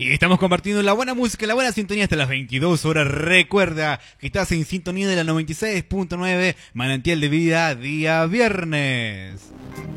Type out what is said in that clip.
Y estamos compartiendo la buena música, la buena sintonía hasta las 22 horas. Recuerda que estás en sintonía de la 96.9 Manantial de Vida, día viernes.